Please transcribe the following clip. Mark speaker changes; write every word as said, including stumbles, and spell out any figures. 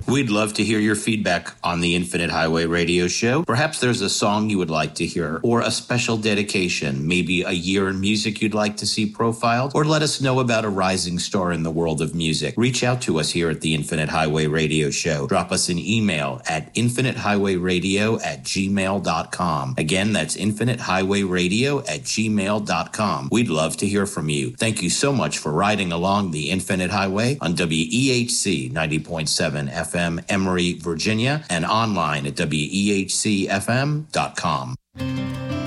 Speaker 1: We'd love to hear your feedback on the Infinite Highway Radio Show. Perhaps there's a song you would like to hear, or a special dedication, maybe a year in music you'd like to see profiled, or let us know about a rising star in the world of music. Reach out to us here at the Infinite Highway Radio Show. Drop us an email at infinite highway radio at gmail dot com. Again, that's infinite highway radio at gmail dot com. We'd love to hear from you. Thank you so much for riding along the Infinite Highway on W E H C ninety point seven F M Emory, Virginia, and online at W E H C F M dot com.